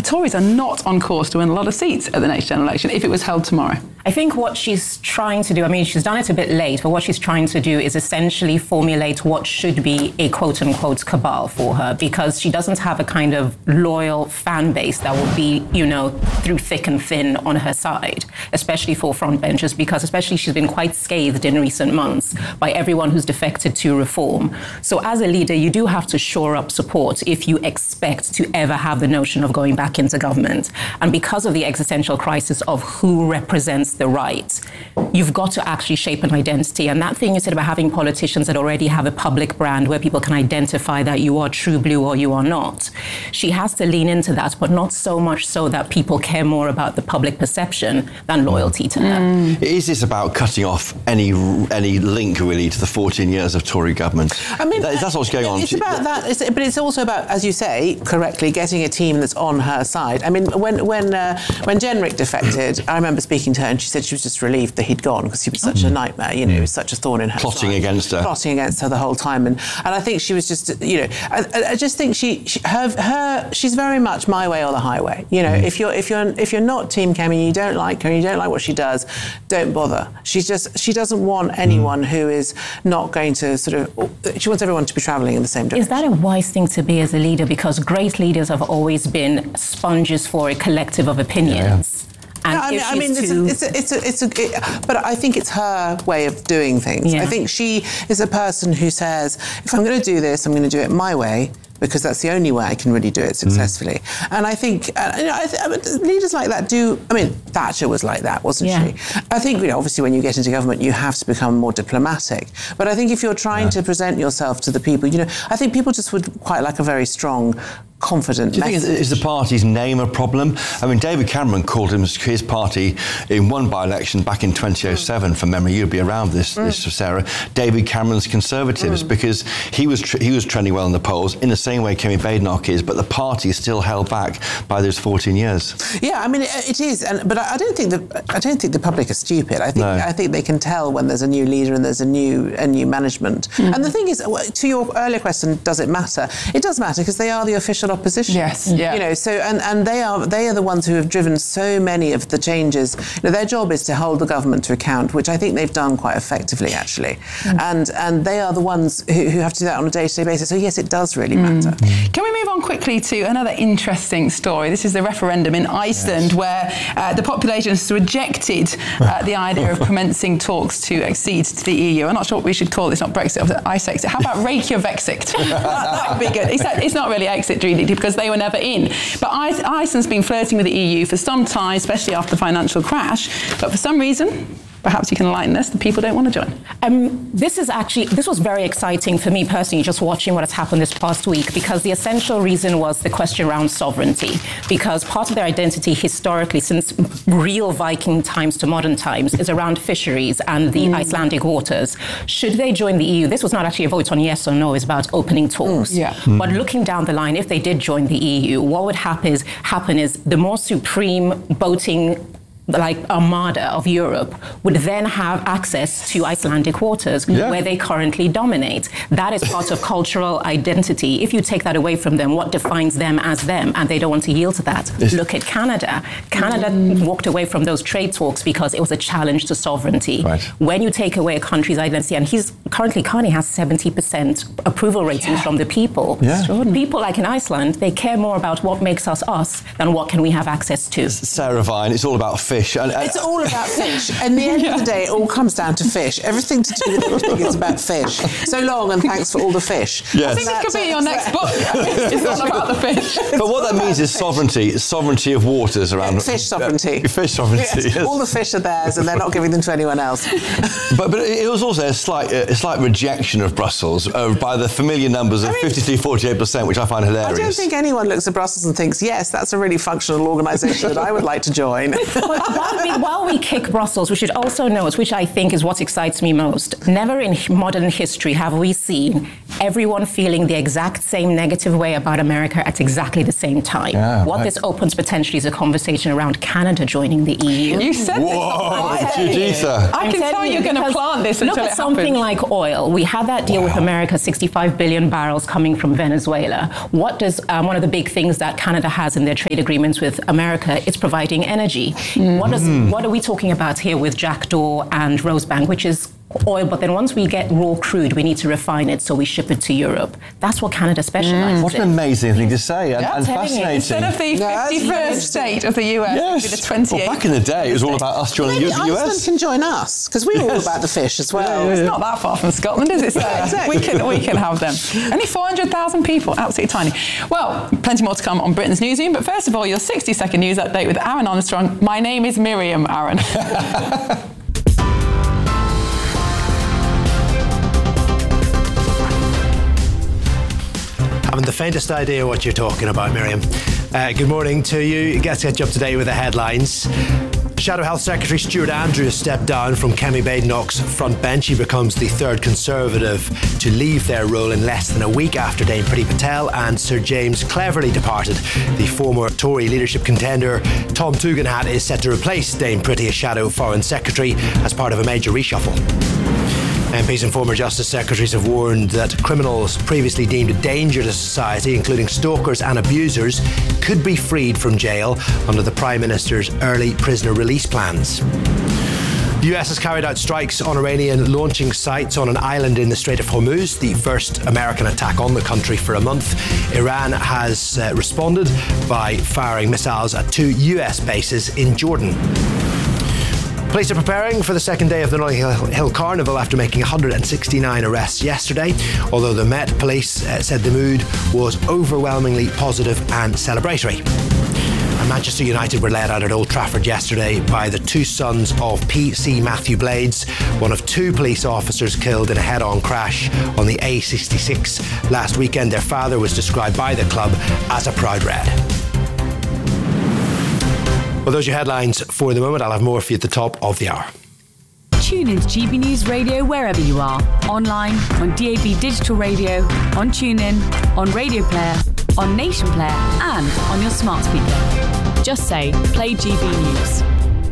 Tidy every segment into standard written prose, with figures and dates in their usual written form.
Tories are not on course to win a lot of seats at the next general election if it was held tomorrow. I think what she's trying to do, I mean, she's done it a bit late, but what she's trying to do is essentially formulate what should be a quote-unquote cabal for her, because she doesn't have a kind of loyal fan base that will be, you know, through thick and thin on her side, especially for frontbenchers, because especially she's been quite scathed in recent months by everyone who's defected to Reform. So as a leader, you do have to shore up support if you expect to ever have the notion of going back into government. And because of the existential crisis of who represents the right, you've got to actually shape an identity. And that thing, instead of having politicians that already have a public brand where people can identify that you are true blue or you are not, she has to lean into that, but not so much so that people care more about the public perception than loyalty to her. Is this about cutting off any link, really, to the 14 years of Tory government? I mean, that's what's going on. It's about that, but it's also about, as you say, correctly, getting a team that's on her side. I mean, when Jenrick defected, I remember speaking to her, and she said she was just relieved that he'd gone because he was such a nightmare. You know, he was such a thorn in her Plotting side. against her. Plotting against her the whole time, and I think she was just, you know, I just think she's very much my way or the highway. You know, if you're not Team Kemi and you don't like her and you don't like what she does, don't bother. She doesn't want anyone who is not going to she wants everyone to be travelling in the same direction. Is that a wise thing to be as a leader? Because great leaders have always been sponges for a collective of opinions. And but I think it's her way of doing things. I think she is a person who says, if I'm going to do this, I'm going to do it my way, because that's the only way I can really do it successfully. And I think leaders like that do. I mean, Thatcher was like that, wasn't she? I think, you know, obviously when you get into government, you have to become more diplomatic. But I think if you're trying to present yourself to the people, you know, I think people just would quite like a very strong, confident Do you think is the party's name a problem? I mean, David Cameron called his party in one by-election back in 2007, from memory, you'd be around this Sarah, David Cameron's Conservatives, because he was trending well in the polls in the same way Kemi Badenoch is, but the party is still held back by those 14 years. Yeah, I mean, it is, but I don't think the public are stupid. I think they can tell when there's a new leader and there's a new management. And the thing is, to your earlier question, does it matter? It does matter, because they are the official opposition. Yes, yeah. You know, so and they are the ones who have driven so many of the changes. You know, their job is to hold the government to account, which I think they've done quite effectively, actually. And they are the ones who have to do that on a day-to-day basis. So yes, it does really matter. Can we move on quickly to another interesting story? This is the referendum in Iceland, where the population has rejected the idea of commencing talks to accede to the EU. I'm not sure what we should call this, not Brexit, Icexit. How about Reykjavexit? That would be good. It's not really exit, really, because they were never in. But Iceland's been flirting with the EU for some time, especially after the financial crash. But for some reason, perhaps you can enlighten us, the people don't want to join. This was very exciting for me personally, just watching what has happened this past week, because the essential reason was the question around sovereignty, because part of their identity historically, since real Viking times to modern times, is around fisheries and the Icelandic waters. Should they join the EU? This was not actually a vote on yes or no, it's about opening talks. But looking down the line, if they did join the EU, what would happen is the more supreme boating armada of Europe would then have access to Icelandic waters where they currently dominate. That is part of cultural identity. If you take that away from them, what defines them as them? And they don't want to yield to that. Look at Canada. Canada walked away from those trade talks because it was a challenge to sovereignty. When you take away a country's identity, and Carney has 70% approval ratings from the people. People like in Iceland, they care more about what makes us us than what can we have access to. Sarah Vine, it's all about fish. It's all about fish. And the end of the day, it all comes down to fish. Everything to do with everything is about fish. So long, and thanks for all the fish. I think this could be your next book. It's all about the fish. But what that means is sovereignty of waters around... Fish sovereignty. Fish sovereignty, yes. All the fish are theirs, and they're not giving them to anyone else. But it was also a slight rejection of Brussels by the familiar numbers of 53-48%, which I find hilarious. I don't think anyone looks at Brussels and thinks, yes, that's a really functional organisation that I would like to join. While we kick Brussels, we should also note, which I think is what excites me most, never in modern history have we seen everyone feeling the exact same negative way about America at exactly the same time. Yeah, what this opens potentially is a conversation around Canada joining the EU. You said this. I can tell you're going to plant this until it happens. Look at something like oil. We had that deal with America, 65 billion barrels coming from Venezuela. What does one of the big things that Canada has in their trade agreements with America is providing energy. What are we talking about here with Jackdaw and Rosebank, which is oil, but then once we get raw crude, we need to refine it, so we ship it to Europe. That's what Canada specializes in. What an amazing thing to say, and fascinating. Instead of the 51st state of the US, the 28th. Well, back in the day, it was all about us joining the US. Iceland can join us, because we're all about the fish as well. It's not that far from Scotland, is it? Exactly. We can have them. Only 400,000 people, absolutely tiny. Well, plenty more to come on Britain's Newsroom, but first of all, your 60-second news update with Aaron Armstrong. My name is Miriam, Aaron. Haven't the faintest idea what you're talking about, Miriam. Good morning to you. Let's get you up to date with the headlines. Shadow Health Secretary Stuart Andrews stepped down from Kemi Badenoch's front bench. He becomes the third Conservative to leave their role in less than a week after Dame Priti Patel and Sir James Cleverly departed. The former Tory leadership contender Tom Tugendhat is set to replace Dame Priti as Shadow Foreign Secretary as part of a major reshuffle. MPs and former Justice Secretaries have warned that criminals previously deemed a danger to society, including stalkers and abusers, could be freed from jail under the Prime Minister's early prisoner release plans. The US has carried out strikes on Iranian launching sites on an island in the Strait of Hormuz, the first American attack on the country for a month. Iran has responded by firing missiles at 2 US bases in Jordan. Police are preparing for the second day of the Notting Hill Carnival after making 169 arrests yesterday, although the Met Police said the mood was overwhelmingly positive and celebratory. And Manchester United were led out at Old Trafford yesterday by the two sons of PC Matthew Blades, one of 2 police officers killed in a head-on crash on the A66 last weekend. Their father was described by the club as a proud Red. Well, those are your headlines for the moment. I'll have more for you at the top of the hour. Tune into GB News Radio wherever you are. Online, on DAB Digital Radio, on TuneIn, on Radio Player, on Nation Player, and on your smart speaker. Just say, play GB News.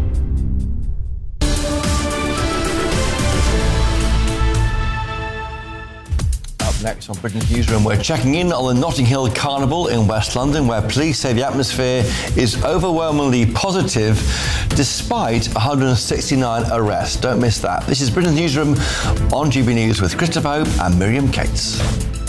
Next on Britain's Newsroom, we're checking in on the Notting Hill Carnival in West London, where police say the atmosphere is overwhelmingly positive despite 169 arrests. Don't miss that. This is Britain's Newsroom on GB News with Christopher Hope and Miriam Cates.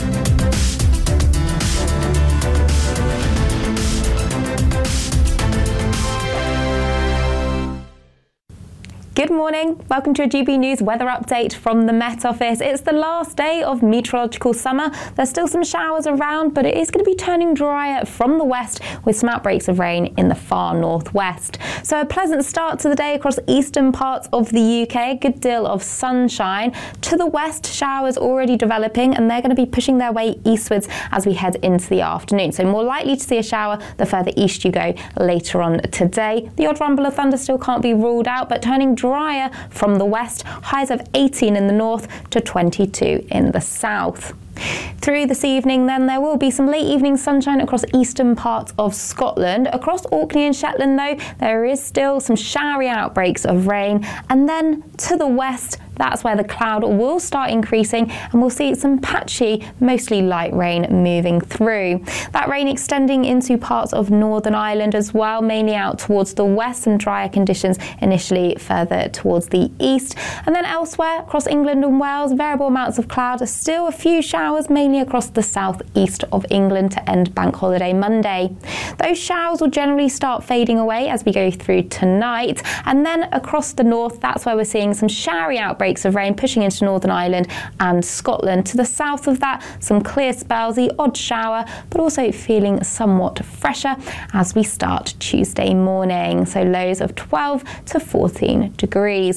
Good morning. Welcome to a GB News weather update from the Met Office. It's the last day of meteorological summer. There's still some showers around, but it is going to be turning drier from the west with some outbreaks of rain in the far northwest. So a pleasant start to the day across eastern parts of the UK. A good deal of sunshine. To the west, showers already developing, and they're going to be pushing their way eastwards as we head into the afternoon. So more likely to see a shower the further east you go later on today. The odd rumble of thunder still can't be ruled out, but turning drier from the west, highs of 18 in the north to 22 in the south. Through this evening then there will be some late evening sunshine across eastern parts of Scotland. Across Orkney and Shetland though, there is still some showery outbreaks of rain, and then to the west, that's where the cloud will start increasing and we'll see some patchy, mostly light rain moving through. That rain extending into parts of Northern Ireland as well, mainly out towards the west, some drier conditions initially further towards the east. And then elsewhere across England and Wales, variable amounts of cloud, still a few showers mainly across the southeast of England to end Bank Holiday Monday. Those showers will generally start fading away as we go through tonight, and then across the north, that's where we're seeing some showery outbreaks of rain pushing into Northern Ireland and Scotland. To the south of that, some clear spells, the odd shower, but also feeling somewhat fresher as we start Tuesday morning. So lows of 12 to 14 degrees.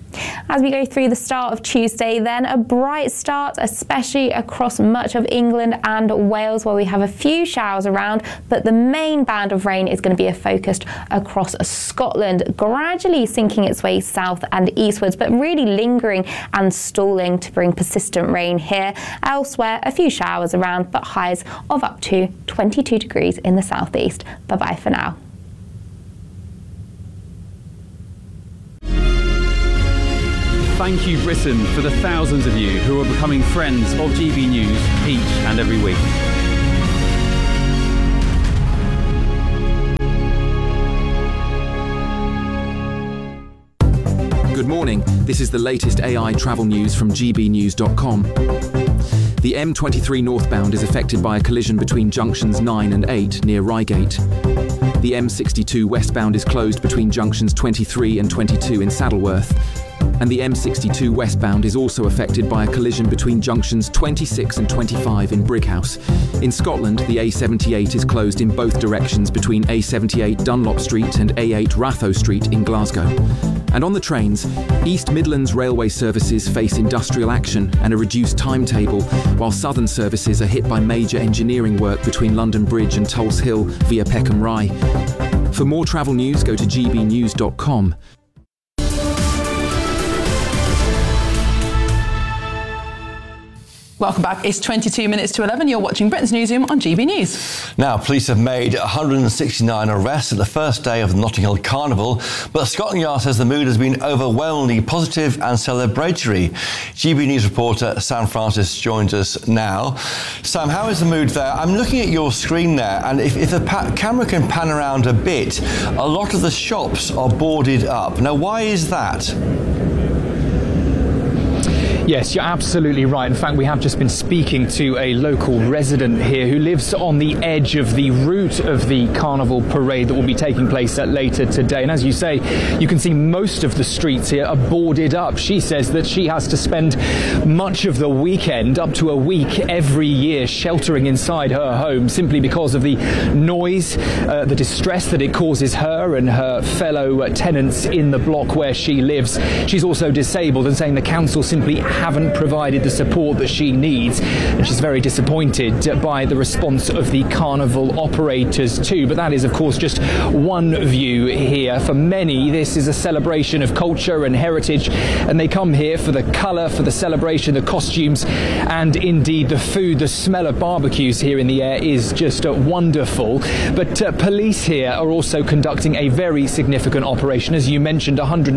As we go through the start of Tuesday then, a bright start, especially across much of England and Wales, where we have a few showers around, but the main band of rain is going to be focused across Scotland, gradually sinking its way south and eastwards, but really lingering and stalling to bring persistent rain here. Elsewhere, a few showers around, but highs of up to 22 degrees in the southeast. Bye-bye for now. Thank you, Britain, for the thousands of you who are becoming friends of GB News each and every week. Good morning. This is the latest AI travel news from gbnews.com. The M23 northbound is affected by a collision between junctions 9 and 8 near Reigate. The M62 westbound is closed between junctions 23 and 22 in Saddleworth. And the M62 westbound is also affected by a collision between junctions 26 and 25 in Brighouse. In Scotland, the A78 is closed in both directions between A78 Dunlop Street and A8 Ratho Street in Glasgow. And on the trains, East Midlands railway services face industrial action and a reduced timetable, while southern services are hit by major engineering work between London Bridge and Tulse Hill via Peckham Rye. For more travel news, go to gbnews.com. Welcome back. It's 22 minutes to 11. You're watching Britain's Newsroom on GB News. Now, police have made 169 arrests at the first day of the Notting Hill Carnival, but Scotland Yard says the mood has been overwhelmingly positive and celebratory. GB News reporter Sam Francis joins us now. Sam, how is the mood there? I'm looking at your screen there, and if the camera can pan around a bit, a lot of the shops are boarded up. Now, why is that? Yes, you're absolutely right. In fact, we have just been speaking to a local resident here who lives on the edge of the route of the Carnival parade that will be taking place later today. And as you say, you can see most of the streets here are boarded up. She says that she has to spend much of the weekend, up to a week every year, sheltering inside her home simply because of the noise, the distress that it causes her and her fellow tenants in the block where she lives. She's also disabled and saying the council simply haven't provided the support that she needs, and she's very disappointed by the response of the carnival operators too. But that is of course just one view here. For many, this is a celebration of culture and heritage, and they come here for the colour, for the celebration, the costumes, and indeed the food. The smell of barbecues here in the air is just wonderful. But police here are also conducting a very significant operation. As you mentioned,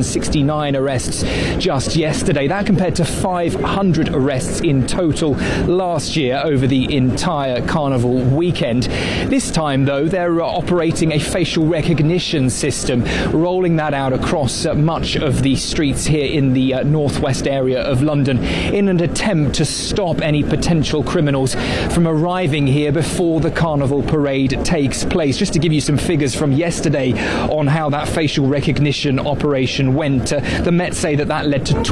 169 arrests just yesterday. That compared to 500 arrests in total last year over the entire carnival weekend. This time, though, they're operating a facial recognition system, rolling that out across much of the streets here in the northwest area of London in an attempt to stop any potential criminals from arriving here before the carnival parade takes place. Just to give you some figures from yesterday on how that facial recognition operation went, the Met say that led to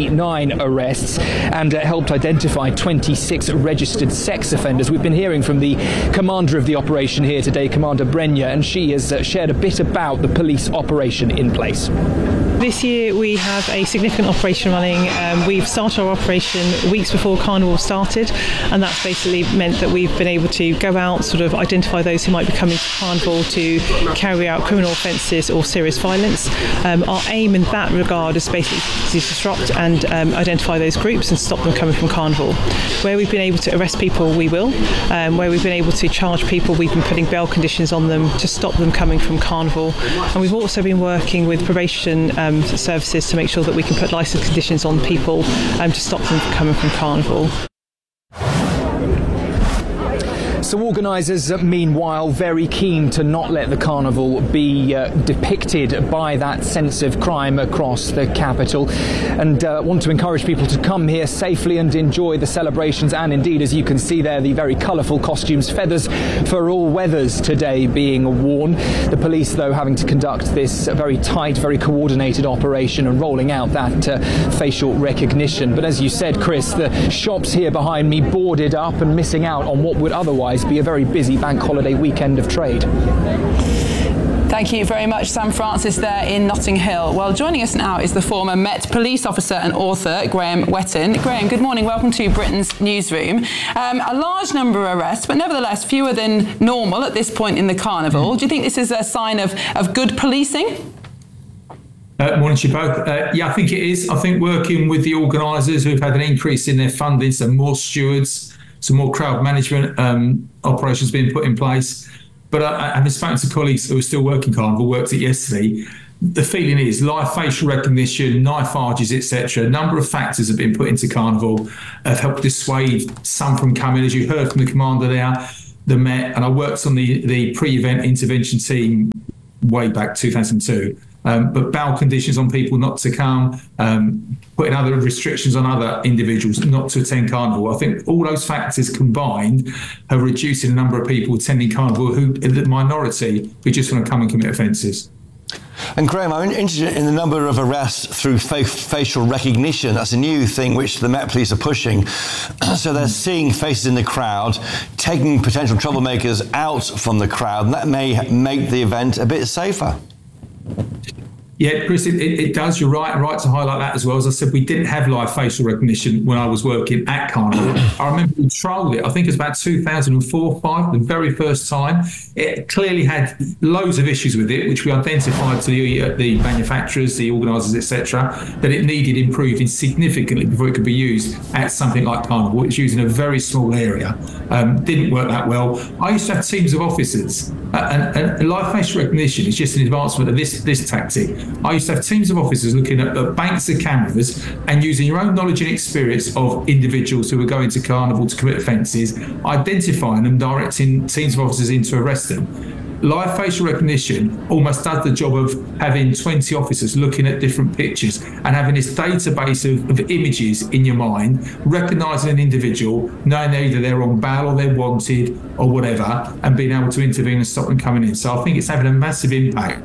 29 arrests and helped identify 26 registered sex offenders. We've been hearing from the commander of the operation here today, Commander Brenya, and she has shared a bit about the police operation in place. This year we have a significant operation running. We've started our operation weeks before Carnival started, and that's basically meant that we've been able to go out, sort of identify those who might be coming to Carnival to carry out criminal offences or serious violence. Our aim in that regard is basically to disrupt and identify those groups and stop them coming from Carnival. Where we've been able to arrest people, we will. Where we've been able to charge people, we've been putting bail conditions on them to stop them coming from Carnival. And we've also been working with probation services to make sure that we can put licence conditions on people to stop them from coming from Carnival. So organisers, meanwhile, very keen to not let the carnival be depicted by that sense of crime across the capital, and want to encourage people to come here safely and enjoy the celebrations, and indeed, as you can see there, the very colourful costumes, feathers for all weathers today being worn. The police, though, having to conduct this very tight, very coordinated operation and rolling out that facial recognition. But as you said, Chris, the shops here behind me boarded up and missing out on what would otherwise otherwise be a very busy bank holiday weekend of trade. Thank you very much, Sam Francis there in Notting Hill. Well, joining us now is the former Met police officer and author, Graham Whetton. Graham, good morning. Welcome to Britain's Newsroom. A large number of arrests, but nevertheless fewer than normal at this point in the Carnival. Do you think this is a sign of good policing? Morning to you both. Yeah, I think it is. I think working with the organisers who've had an increase in their funding, some more stewards, some more crowd management operations being put in place. But having spoken to colleagues who are still working Carnival, worked it yesterday, the feeling is live facial recognition, knife arches, etc. A number of factors have been put into Carnival, have helped dissuade some from coming, as you heard from the commander there, the Met, and I worked on the pre-event intervention team way back 2002. But bail conditions on people not to come, putting other restrictions on other individuals not to attend Carnival. I think all those factors combined have reduced the number of people attending Carnival who, the minority, who just want to come and commit offences. And Graham, I'm interested in the number of arrests through facial recognition. That's a new thing which the Met Police are pushing. So they're seeing faces in the crowd, taking potential troublemakers out from the crowd, and that may make the event a bit safer. Yeah, Chris, it does. You're right to highlight that as well. As I said, we didn't have live facial recognition when I was working at Carnival. I remember we trialled it. I think it was about 2004-05, the very first time. It clearly had loads of issues with it, which we identified to the manufacturers, the organisers, etc., that it needed improving significantly before it could be used at something like Carnival. It's used in a very small area. Didn't work that well. I used to have teams of officers, and live facial recognition is just an advancement of this tactic. I used to have teams of officers looking at banks of cameras and using your own knowledge and experience of individuals who were going to Carnival to commit offences, identifying them, directing teams of officers in to arrest them. Live facial recognition almost does the job of having 20 officers looking at different pictures and having this database of images in your mind, recognising an individual, knowing either they're on bail or they're wanted or whatever, and being able to intervene and stop them coming in. So I think it's having a massive impact.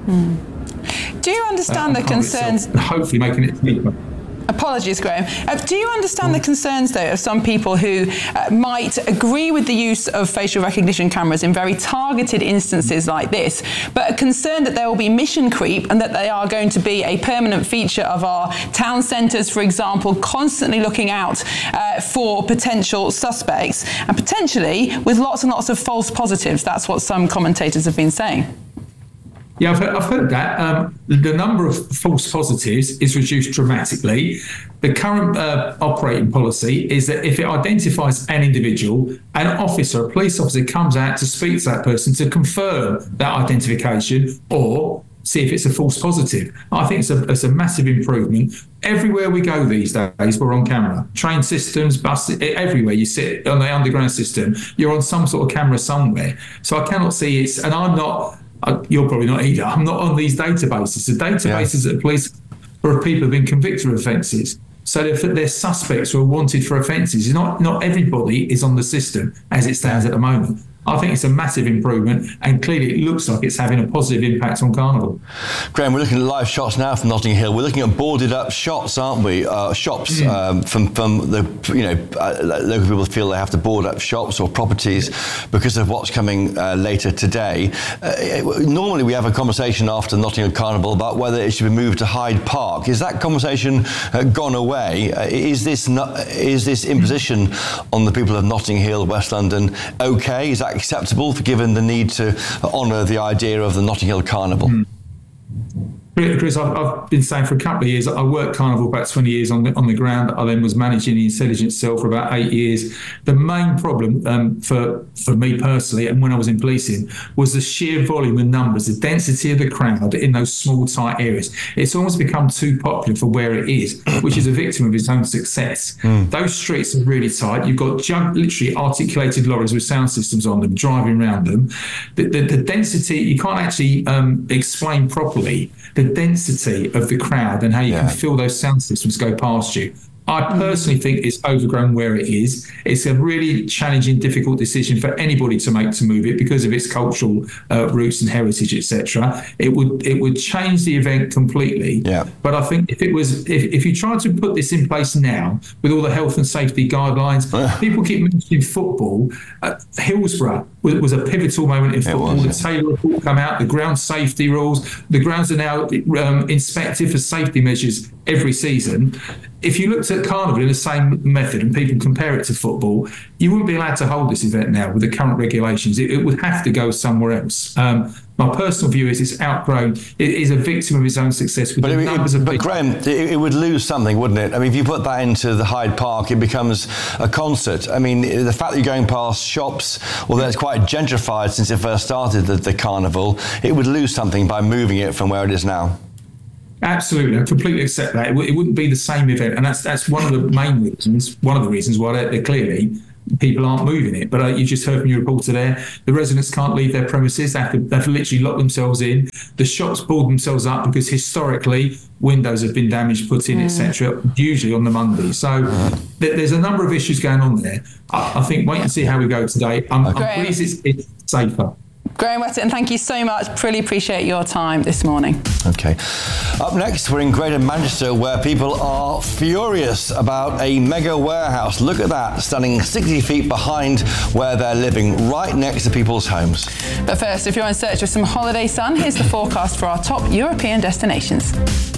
Do you understand the concerns? Hopefully making it cheaper. Apologies, Graham. Do you understand the concerns, though, of some people who might agree with the use of facial recognition cameras in very targeted instances like this, but are concerned that there will be mission creep and that they are going to be a permanent feature of our town centres, for example, constantly looking out for potential suspects and potentially with lots and lots of false positives? That's what some commentators have been saying. Yeah, I've heard that. The number of false positives is reduced dramatically. The current operating policy is that if it identifies an individual, an officer, a police officer, comes out to speak to that person to confirm that identification or see if it's a false positive. I think it's a massive improvement. Everywhere we go these days, we're on camera. Train systems, buses, everywhere you sit on the underground system, you're on some sort of camera somewhere. So I cannot see it's, and I'm not, you're probably not either, I'm not on these databases. The databases that the police are of people who have been convicted of offences. So they're suspects who are wanted for offences. Not everybody is on the system as it stands at the moment. I think it's a massive improvement, and clearly it looks like it's having a positive impact on Carnival. Graham, we're looking at live shots now from Notting Hill. We're looking at boarded up shops, aren't we? Shops from the, local people feel they have to board up shops or properties because of what's coming later today. Normally we have a conversation after Notting Hill Carnival about whether it should be moved to Hyde Park. Is that conversation gone away? Is this imposition on the people of Notting Hill, West London, okay? Is that acceptable given the need to honour the idea of the Notting Hill Carnival? Chris, I've been saying for a couple of years, I worked Carnival about 20 years on the ground. I then was managing the intelligence cell for about 8 years. The main problem for me personally, and when I was in policing, was the sheer volume and numbers, the density of the crowd in those small, tight areas. It's almost become too popular for where it is, which is a victim of its own success. Those streets are really tight. You've got literally articulated lorries with sound systems on them, driving around them. The density, you can't actually explain properly the density of the crowd and how you can feel those sound systems go past you. I personally think it's overgrown where it is. It's a really challenging, difficult decision for anybody to make to move it because of its cultural roots and heritage, etc. It would change the event completely. Yeah. But I think if you try to put this in place now with all the health and safety guidelines, people keep mentioning football. Hillsborough was a pivotal moment in football. The Taylor report come out, the ground safety rules. The grounds are now inspected for safety measures every season. If you looked at Carnival in the same method and people compare it to football, you wouldn't be allowed to hold this event now with the current regulations. It would have to go somewhere else. My personal view is it's outgrown. It is a victim of its own success. With But Graham, it would lose something, wouldn't it? I mean, if you put that into the Hyde Park, it becomes a concert. I mean, the fact that you're going past shops, although it's quite gentrified since it first started, the Carnival, it would lose something by moving it from where it is now. Absolutely, I completely accept that. It wouldn't be the same event, and that's one of the main reasons. One of the reasons why they're clearly people aren't moving it. But you just heard from your reporter there, the residents can't leave their premises. They've literally locked themselves in. The shops pulled themselves up because historically windows have been damaged, put in, etc. Usually on the Monday. So there's a number of issues going on there. I think wait and see how we go today. I'm pleased it's safer. Graham Wetton, thank you so much. Really appreciate your time this morning. Okay. Up next, we're in Greater Manchester, where people are furious about a mega warehouse. Look at that, standing 60 feet behind where they're living, right next to people's homes. But first, if you're in search of some holiday sun, here's the forecast for our top European destinations.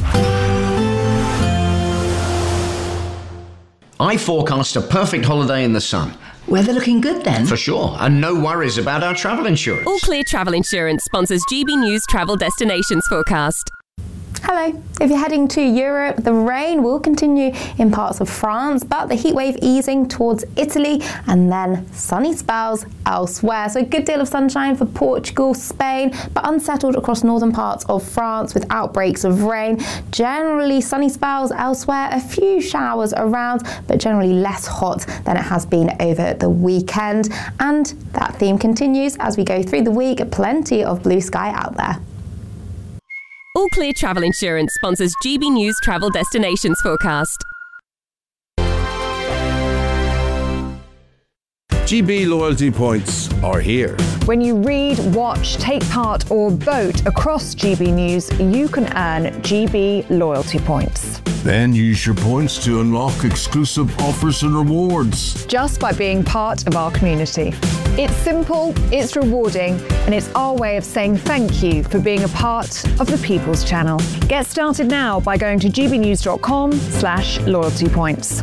I forecast a perfect holiday in the sun. Weather looking good then? For sure, and no worries about our travel insurance. All Clear Travel Insurance sponsors GB News Travel Destinations Forecast. Hello. If you're heading to Europe, the rain will continue in parts of France, but the heatwave easing towards Italy and then sunny spells elsewhere. So a good deal of sunshine for Portugal, Spain, but unsettled across northern parts of France with outbreaks of rain. Generally sunny spells elsewhere, a few showers around, but generally less hot than it has been over the weekend. And that theme continues as we go through the week. Plenty of blue sky out there. All Clear Travel Insurance sponsors GB News Travel Destinations Forecast. GB loyalty points are here. When you read, watch, take part or vote across GB News, you can earn GB loyalty points. Then use your points to unlock exclusive offers and rewards. Just by being part of our community. It's simple, it's rewarding, and it's our way of saying thank you for being a part of the People's Channel. Get started now by going to gbnews.com/loyalty points.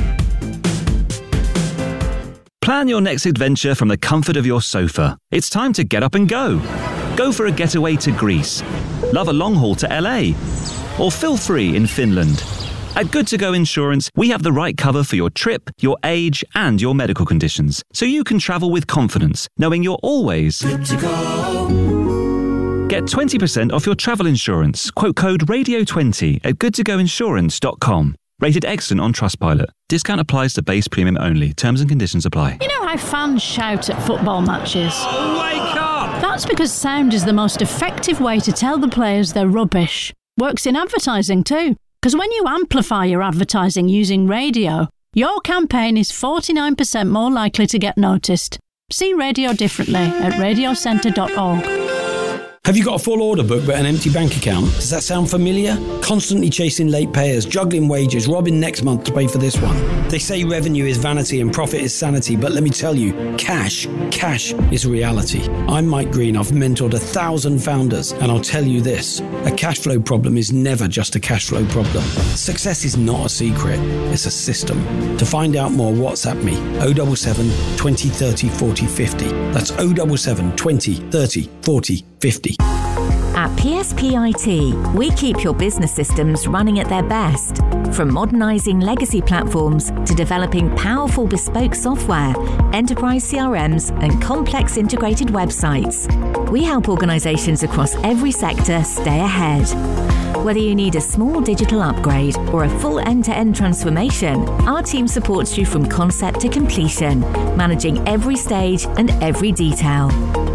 Plan your next adventure from the comfort of your sofa. It's time to get up and go. Go for a getaway to Greece. Love a long haul to LA. Or feel free in Finland. At Good To Go Insurance, we have the right cover for your trip, your age, and your medical conditions, so you can travel with confidence, knowing you're always good to go. Get 20% off your travel insurance. Quote code Radio20 at goodtogoinsurance.com. Rated excellent on Trustpilot. Discount applies to base premium only. Terms and conditions apply. You know how fans shout at football matches? Wake up! That's because sound is the most effective way to tell the players they're rubbish. Works in advertising too. Because when you amplify your advertising using radio, your campaign is 49% more likely to get noticed. See radio differently at radiocentre.org. Have you got a full order book but an empty bank account? Does that sound familiar? Constantly chasing late payers, juggling wages, robbing next month to pay for this one. They say revenue is vanity and profit is sanity, but let me tell you, cash is reality. I'm Mike Green. I've mentored 1,000 founders, and I'll tell you this, a cash flow problem is never just a cash flow problem. Success is not a secret, it's a system. To find out more, WhatsApp me, 077 20 30 40 50. That's 077 20 30 40 50. At PSPIT, we keep your business systems running at their best. From modernising legacy platforms to developing powerful bespoke software, enterprise CRMs and complex integrated websites. We help organisations across every sector stay ahead. Whether you need a small digital upgrade or a full end-to-end transformation, our team supports you from concept to completion, managing every stage and every detail.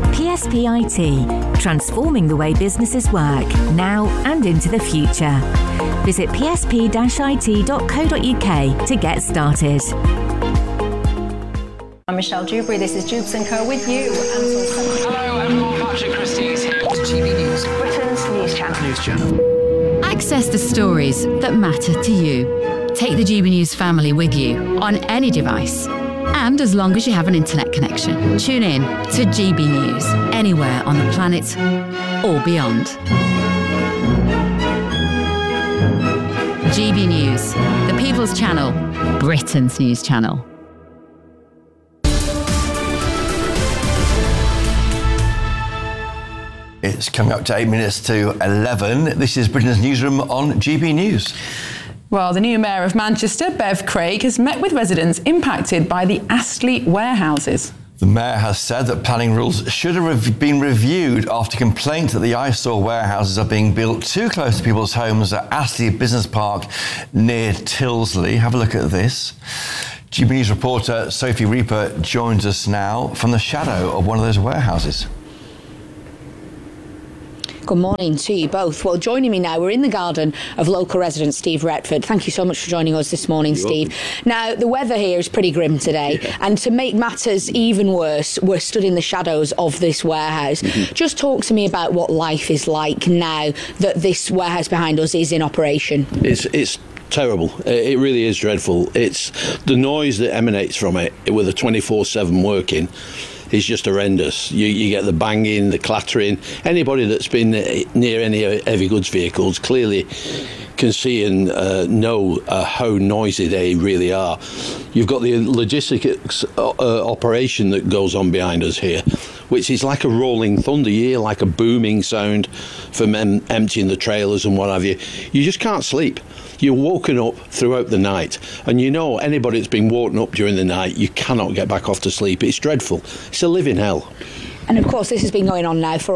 PSP IT, transforming the way businesses work, now and into the future. Visit psp-it.co.uk to get started. I'm Michelle Dewberry, this is Jubes & Co with you. Hello everyone, Patrick Christie is here to GB News, Britain's news channel. Access the stories that matter to you. Take the GB News family with you on any device. And as long as you have an internet connection, tune in to GB News, anywhere on the planet or beyond. GB News, the People's Channel, Britain's news channel. It's coming up to 8 minutes to 11. This is Britain's Newsroom on GB News. Well, the new Mayor of Manchester, Bev Craig, has met with residents impacted by the Astley warehouses. The Mayor has said that planning rules should have been reviewed after complaints that the eyesore warehouses are being built too close to people's homes at Astley Business Park near Tilsley. Have a look at this. GB News reporter Sophie Reaper joins us now from the shadow of one of those warehouses. Good morning to you both. Well, joining me now, we're in the garden of local resident Steve Retford. Thank you so much for joining us this morning, Steve. Now, the weather here is pretty grim today, and to make matters even worse, we're stood in the shadows of this warehouse. Just talk to me about what life is like now that this warehouse behind us is in operation. It's terrible. It really is dreadful. It's the noise that emanates from it with a 24/7 working. Is just horrendous. You get the banging, the clattering. Anybody that's been near any heavy goods vehicles clearly can see and know how noisy they really are. You've got the logistics operation that goes on behind us here, which is like a rolling thunder. You hear like a booming sound from emptying the trailers and what have you. You just can't sleep. You're woken up throughout the night, and you know anybody that's been woken up during the night, you cannot get back off to sleep. It's dreadful. It's a living hell. And of course, this has been going on now for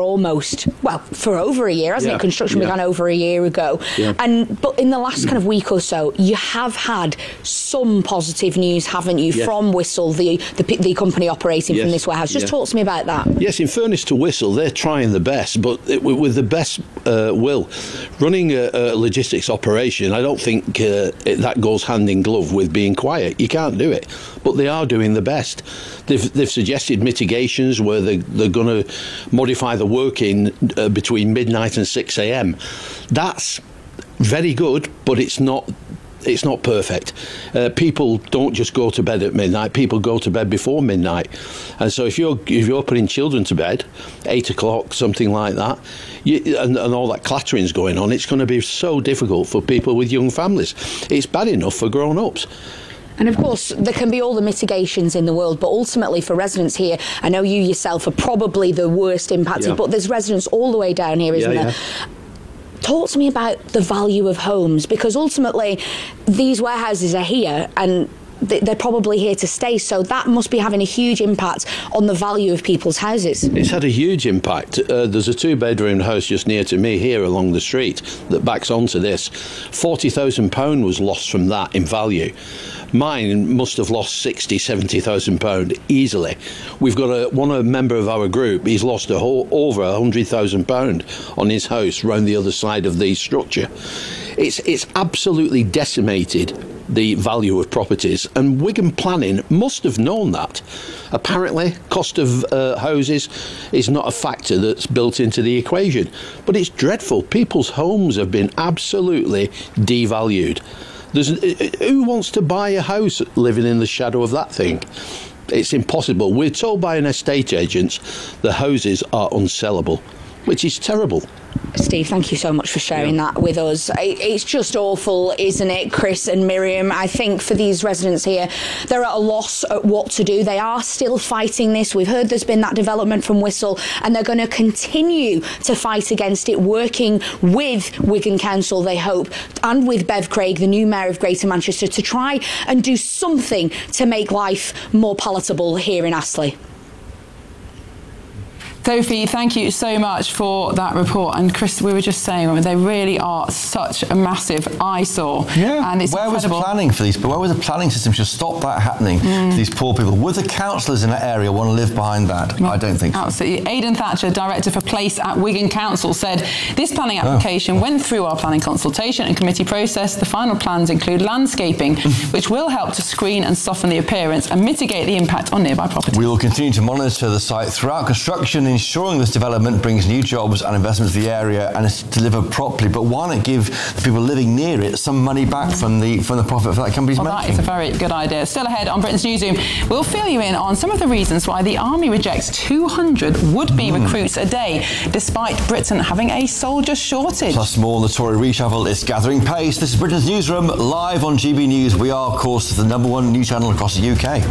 for over a year, hasn't it? Construction began over a year ago. But in the last kind of week or so, you have had some positive news, haven't you, from Whistle, the company operating from this warehouse. Just talk to me about that. Yes, in fairness to Whistle, they're trying the best, but with the best will. Running a logistics operation, I don't think that goes hand in glove with being quiet. You can't do it. But they are doing the best. They've suggested mitigations where they're going to modify the working between midnight and 6 a.m. That's very good, but it's not perfect. People don't just go to bed at midnight. People go to bed before midnight, and so if you're putting children to bed 8 o'clock, something like that, and all that clattering's going on, it's going to be so difficult for people with young families. It's bad enough for grown-ups. And of course, there can be all the mitigations in the world, but ultimately for residents here, I know you yourself are probably the worst impacted, but there's residents all the way down here, isn't there? Talk to me about the value of homes, because ultimately these warehouses are here and they're probably here to stay, so that must be having a huge impact on the value of people's houses. It's had a huge impact. There's a 2-bedroom house just near to me here along the street that backs onto this. £40,000 was lost from that in value. Mine must have lost £60,000-70,000 easily. We've got one member of our group, he's lost over £100,000 on his house round the other side of the structure. It's absolutely decimated the value of properties, and Wigan Planning must have known that. Apparently, cost of houses is not a factor that's built into the equation, but it's dreadful. People's homes have been absolutely devalued. Who wants to buy a house living in the shadow of that thing? It's impossible. We're told by an estate agent the houses are unsellable, which is terrible. Steve, thank you so much for sharing that with us. It's just awful, isn't it, Chris and Miriam? I think for these residents here, they're at a loss at what to do. They are still fighting this. We've heard there's been that development from Whistle, and they're going to continue to fight against it, working with Wigan Council, they hope, and with Bev Craig, the new Mayor of Greater Manchester, to try and do something to make life more palatable here in Astley. Sophie, thank you so much for that report. And Chris, we were just saying, they really are such a massive eyesore. Yeah. And it's where incredible. was planning for these people? Where was the planning system to stop that happening to these poor people? Would the councillors in that area want to live behind that? I don't think so. Absolutely. Aidan Thatcher, Director for Place at Wigan Council, said this planning application went through our planning consultation and committee process. The final plans include landscaping, which will help to screen and soften the appearance and mitigate the impact on nearby property. We will continue to monitor the site throughout construction, ensuring this development brings new jobs and investment to the area and is delivered properly. But why not give the people living near it some money back from the profit that company's making? That is a very good idea. Still ahead on Britain's Newsroom, we'll fill you in on some of the reasons why the army rejects 200 would-be recruits a day, despite Britain having a soldier shortage. Plus more on the Tory reshuffle is gathering pace. This is Britain's Newsroom, live on GB News. We are, of course, the #1 news channel across the UK.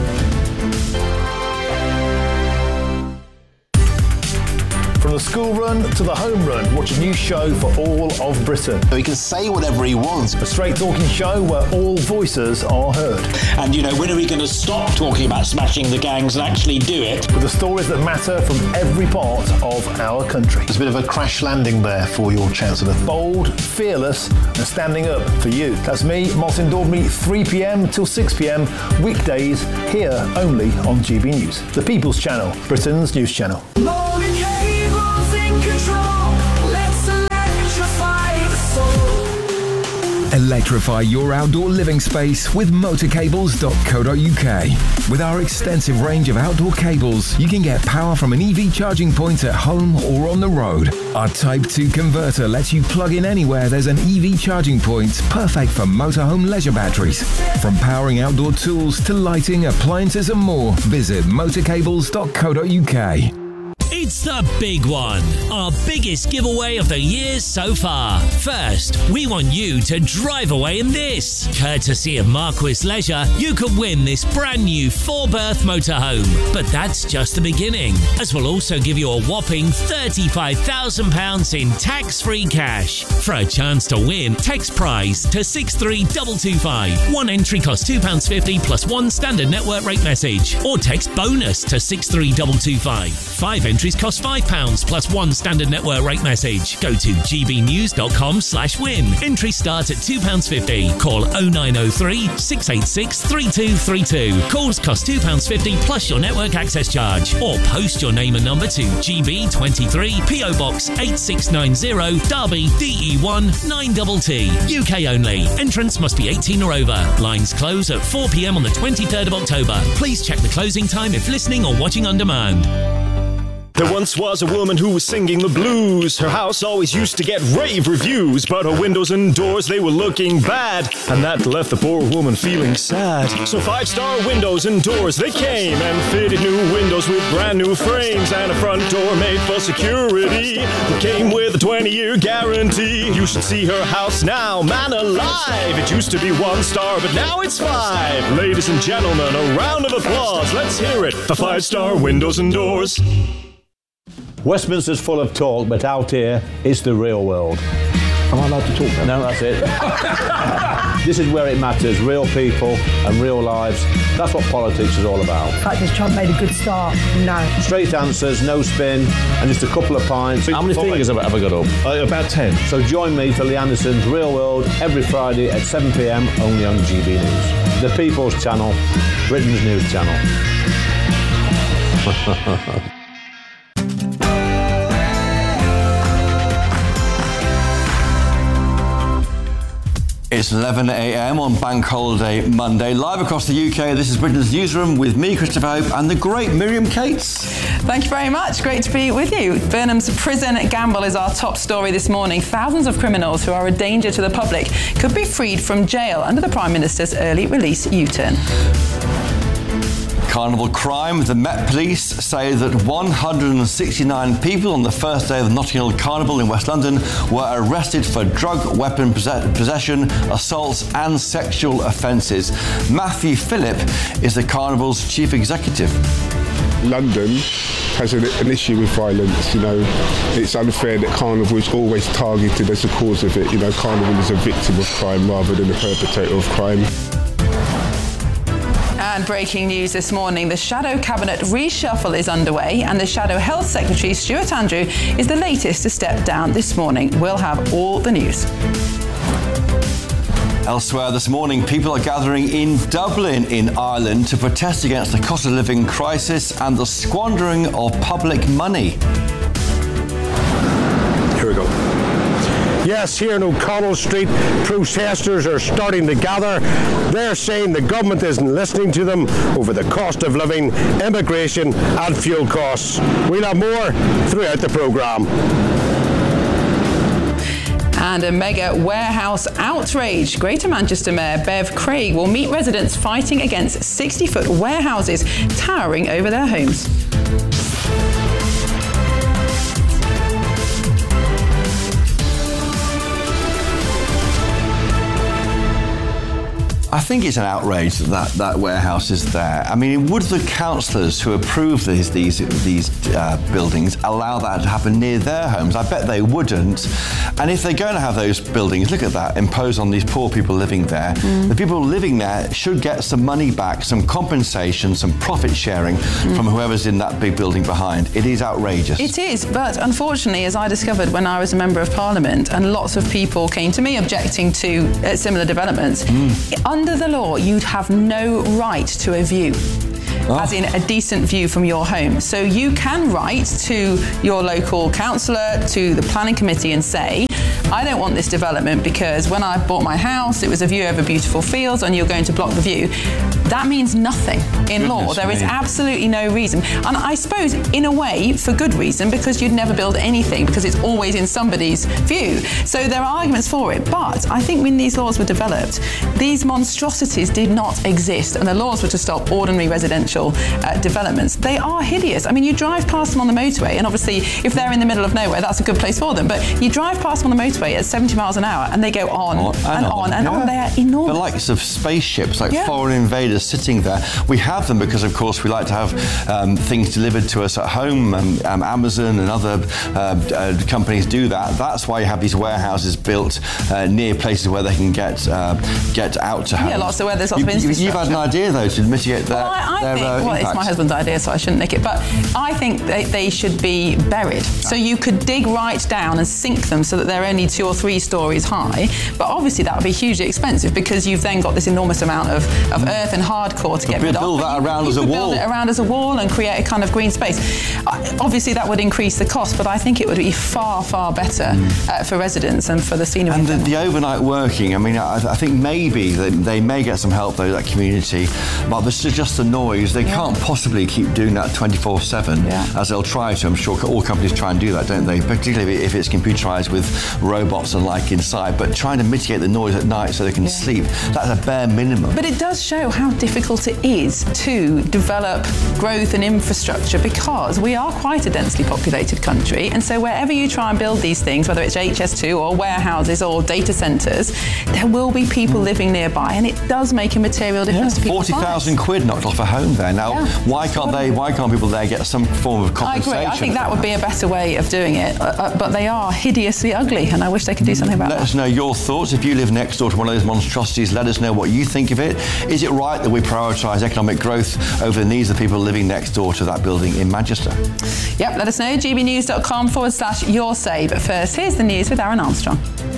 From the school run to the home run, watch a new show for all of Britain. He can say whatever he wants. A straight talking show where all voices are heard. And, when are we going to stop talking about smashing the gangs and actually do it? With the stories that matter from every part of our country. There's a bit of a crash landing there for your Chancellor. Bold, fearless and standing up for you. That's me, Martin Dordme, 3 p.m. till 6 p.m. weekdays, here only on GB News. The People's Channel, Britain's news channel. Electrify your outdoor living space with motorcables.co.uk. With our extensive range of outdoor cables, you can get power from an EV charging point at home or on the road. Our Type 2 converter lets you plug in anywhere there's an EV charging point, perfect for motorhome leisure batteries. From powering outdoor tools to lighting, appliances and more, visit motorcables.co.uk. It's the big one, our biggest giveaway of the year so far. First, we want you to drive away in this. Courtesy of Marquis Leisure, you could win this brand new 4-berth motorhome. But that's just the beginning, as we'll also give you a whopping £35,000 in tax-free cash. For a chance to win, text prize to 63225. One entry costs £2.50 plus one standard network rate message. Or text bonus to 63225. 5 entries cost £5 plus one standard network rate message. Go to gbnews.com/win. Entries start at £2.50. Call 0903 686 3232. Calls cost £2.50 plus your network access charge. Or post your name and number to GB23 PO Box 8690 Derby DE1 9TT. UK only. Entrance must be 18 or over. Lines close at 4 p.m. on the 23rd of October. Please check the closing time if listening or watching on demand. There once was a woman who was singing the blues. Her house always used to get rave reviews, but her windows and doors, they were looking bad, and that left the poor woman feeling sad. So 5-star windows and doors, they came and fitted new windows with brand new frames and a front door made for security that came with a 20-year guarantee. You should see her house now, man alive. It used to be 1 star, but now it's 5. Ladies and gentlemen, a round of applause. Let's hear it for 5-star windows and doors. Westminster's full of talk, but out here, it's the real world. Am I allowed to talk then? No, that's it. This is where it matters, real people and real lives. That's what politics is all about. The fact has Trump made a good start? No. Straight answers, no spin, and just a couple of pints. How many fingers have I got up? About 10. So join me for Lee Anderson's Real World every Friday at 7 p.m. only on GB News. The People's Channel, Britain's news channel. It's 11 a.m. on Bank Holiday Monday. Live across the UK, this is Britain's Newsroom with me, Christopher Hope, and the great Miriam Cates. Thank you very much. Great to be with you. Burnham's prison gamble is our top story this morning. Thousands of criminals who are a danger to the public could be freed from jail under the Prime Minister's early release U-turn. Carnival crime. The Met Police say that 169 people on the first day of the Notting Hill Carnival in West London were arrested for drug, weapon possession, assaults and sexual offences. Matthew Phillip is the Carnival's chief executive. London has an issue with violence. It's unfair that Carnival is always targeted as the cause of it. Carnival is a victim of crime rather than a perpetrator of crime. And And breaking news this morning, the Shadow Cabinet reshuffle is underway and the Shadow Health Secretary, Stuart Andrew, is the latest to step down this morning. We'll have all the news. Elsewhere this morning, people are gathering in Dublin in Ireland to protest against the cost of living crisis and the squandering of public money. Here we go. Yes, here in O'Connell Street, protesters are starting to gather. They're saying the government isn't listening to them over the cost of living, immigration and fuel costs. We'll have more throughout the programme. And a mega warehouse outrage. Greater Manchester Mayor Bev Craig will meet residents fighting against 60-foot warehouses towering over their homes. I think it's an outrage that warehouse is there. I mean, would the councillors who approve these buildings allow that to happen near their homes? I bet they wouldn't. And if they're going to have those buildings, look at that, imposed on these poor people living there. The people living there should get some money back, some compensation, some profit sharing from whoever's in that big building behind. It is outrageous. It is, but unfortunately, as I discovered when I was a Member of Parliament, and lots of people came to me objecting to similar developments, under the law, you'd have no right to a view. As in a decent view from your home. So you can write to your local councillor, to the planning committee and say, I don't want this development because when I bought my house, it was a view over beautiful fields and you're going to block the view. That means nothing in law. There is absolutely no reason. And I suppose, in a way, for good reason, because you'd never build anything because it's always in somebody's view. So there are arguments for it. But I think when these laws were developed, these monstrosities did not exist. And the laws were to stop ordinary residential developments. They are hideous. I mean, you drive past them on the motorway, and obviously, if they're in the middle of nowhere, that's a good place for them. But you drive past them on the motorway at 70 miles an hour, and they go on and on. They are enormous. The likes of spaceships, like foreign invaders sitting there. We have them because, of course, we like to have things delivered to us at home. Amazon and other companies do that. That's why you have these warehouses built near places where they can get out to home. Yeah, lots of where there's lots of infrastructure. You've had an idea, though, to mitigate their impact. It's my husband's idea, so I shouldn't nick it. But I think they should be buried. So you could dig right down and sink them so that they're only 2 or 3 stories high. But obviously that would be hugely expensive because you've then got this enormous amount of earth and hardcore to get rid of. Build that around as a wall. Build it around as a wall and create a kind of green space. Obviously that would increase the cost, but I think it would be far, far better for residents and for the scenery. And the overnight working, I mean, I think maybe they may get some help, though, that community, but this is just the noise. They can't possibly keep doing that 24/7, as they'll try to. I'm sure all companies try and do that, don't they? Particularly if it's computerised with robots and like inside, but trying to mitigate the noise at night so they can sleep, that's a bare minimum. But it does show how difficult it is to develop growth and infrastructure because we are quite a densely populated country, and so wherever you try and build these things, whether it's HS2 or warehouses or data centres, there will be people living nearby, and it does make a material difference to people's lives. 40,000 quid knocked off a home there. Now, why can't people there get some form of compensation? I agree. I think that would be a better way of doing it, but they are hideously ugly, and I wish they could do something about that. Let us know your thoughts. If you live next door to one of those monstrosities, let us know what you think of it. Is it right that we prioritise economic growth over the needs of people living next door to that building in Manchester? Yep, let us know. gbnews.com/yoursay. But first, here's the news with Aaron Armstrong.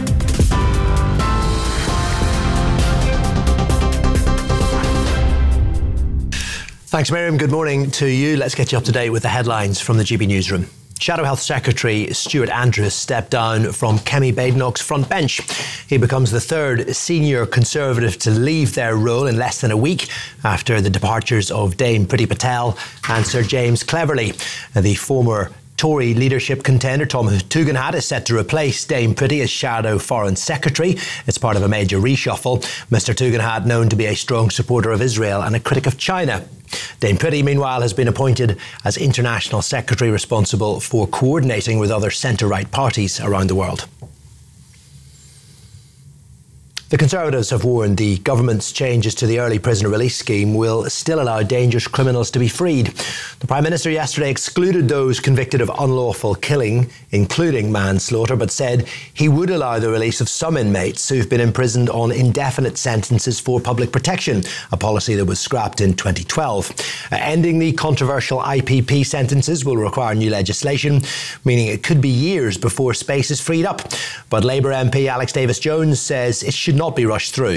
Thanks, Miriam. Good morning to you. Let's get you up to date with the headlines from the GB Newsroom. Shadow Health Secretary Stuart Andrew has stepped down from Kemi Badenoch's front bench. He becomes the third senior Conservative to leave their role in less than a week after the departures of Dame Priti Patel and Sir James Cleverly. The former Tory leadership contender Tom Tugendhat is set to replace Dame Priti as Shadow Foreign Secretary. It's part of a major reshuffle. Mr Tugendhat, known to be a strong supporter of Israel and a critic of China. Dame Priti, meanwhile, has been appointed as International Secretary responsible for coordinating with other centre-right parties around the world. The Conservatives have warned the government's changes to the early prisoner release scheme will still allow dangerous criminals to be freed. The Prime Minister yesterday excluded those convicted of unlawful killing, including manslaughter, but said he would allow the release of some inmates who've been imprisoned on indefinite sentences for public protection, a policy that was scrapped in 2012. Ending the controversial IPP sentences will require new legislation, meaning it could be years before space is freed up. But Labour MP Alex Davis-Jones says it should not be rushed through.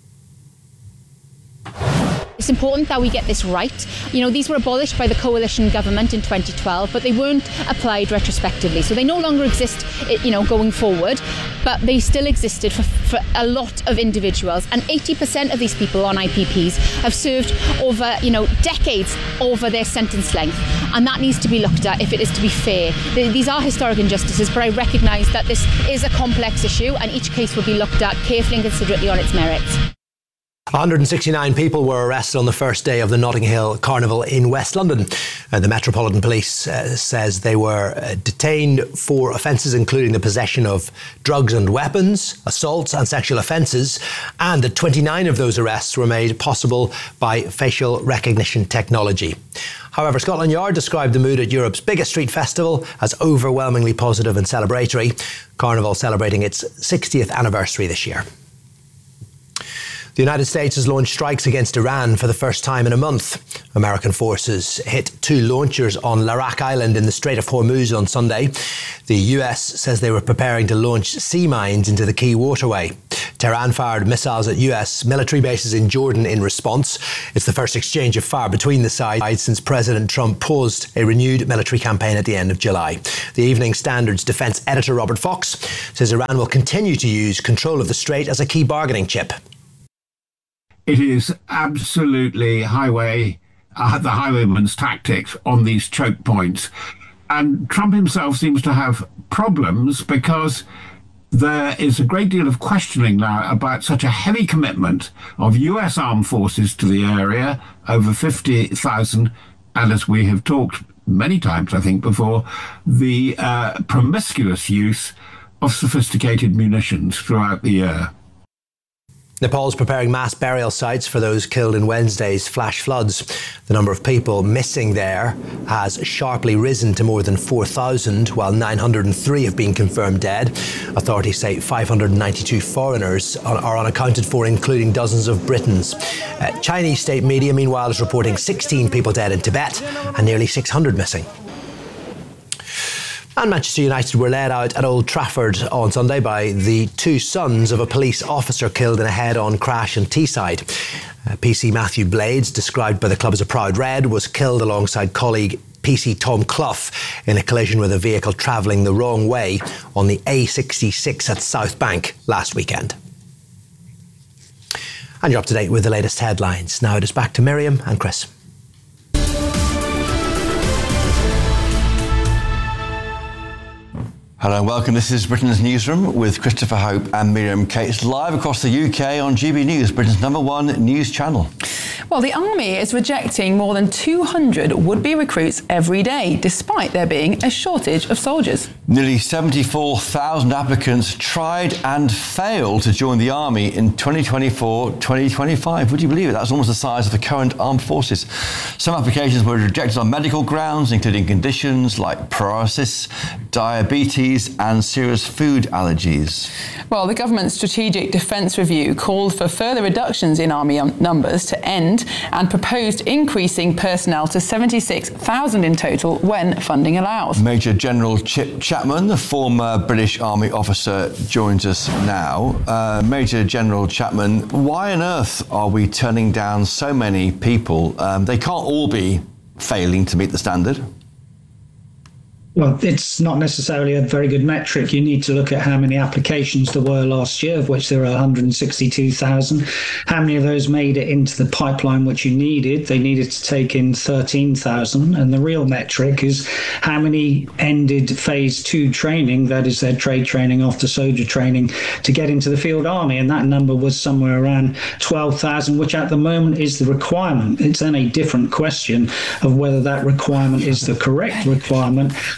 It's important that we get this right. You know, these were abolished by the coalition government in 2012, but they weren't applied retrospectively. So they no longer exist, you know, going forward, but they still existed for a lot of individuals. And 80% of these people on IPPs have served over, you know, decades over their sentence length. And that needs to be looked at if it is to be fair. These are historic injustices, but I recognise that this is a complex issue and each case will be looked at carefully and considerately on its merits. 169 people were arrested on the first day of the Notting Hill Carnival in West London. The Metropolitan Police says they were detained for offences including the possession of drugs and weapons, assaults and sexual offences, and that 29 of those arrests were made possible by facial recognition technology. However, Scotland Yard described the mood at Europe's biggest street festival as overwhelmingly positive and celebratory. Carnival celebrating its 60th anniversary this year. The United States has launched strikes against Iran for the first time in a month. American forces hit 2 launchers on Larak Island in the Strait of Hormuz on Sunday. The US says they were preparing to launch sea mines into the key waterway. Tehran fired missiles at US military bases in Jordan in response. It's the first exchange of fire between the sides since President Trump paused a renewed military campaign at the end of July. The Evening Standard's defense editor Robert Fox says Iran will continue to use control of the strait as a key bargaining chip. It is absolutely the highwayman's tactics on these choke points. And Trump himself seems to have problems because there is a great deal of questioning now about such a heavy commitment of US armed forces to the area, over 50,000, and as we have talked many times, I think, before, the promiscuous use of sophisticated munitions throughout the year. Nepal's preparing mass burial sites for those killed in Wednesday's flash floods. The number of people missing there has sharply risen to more than 4,000, while 903 have been confirmed dead. Authorities say 592 foreigners are unaccounted for, including dozens of Britons. Chinese state media, meanwhile, is reporting 16 people dead in Tibet and nearly 600 missing. And Manchester United were led out at Old Trafford on Sunday by the 2 sons of a police officer killed in a head-on crash in Teesside. PC Matthew Blades, described by the club as a proud red, was killed alongside colleague PC Tom Clough in a collision with a vehicle travelling the wrong way on the A66 at South Bank last weekend. And you're up to date with the latest headlines. Now it is back to Miriam and Chris. Hello and welcome. This is Britain's Newsroom with Christopher Hope and Miriam Cates, live across the UK on GB News, Britain's #1 news channel. Well, the Army is rejecting more than 200 would-be recruits every day, despite there being a shortage of soldiers. Nearly 74,000 applicants tried and failed to join the Army in 2024-2025. Would you believe it? That's almost the size of the current armed forces. Some applications were rejected on medical grounds, including conditions like paralysis, diabetes and serious food allergies. Well, the government's Strategic Defence Review called for further reductions in Army numbers to end and proposed increasing personnel to 76,000 in total when funding allows. Major General Chip Chapman, the former British Army officer, joins us now. Major General Chapman, why on earth are we turning down so many people? They can't all be failing to meet the standard. Well, it's not necessarily a very good metric. You need to look at how many applications there were last year, of which there were 162,000. How many of those made it into the pipeline which you needed? They needed to take in 13,000. And the real metric is how many ended phase 2 training, that is their trade training after soldier training, to get into the field army. And that number was somewhere around 12,000, which at the moment is the requirement. It's then a different question of whether that requirement is the correct requirement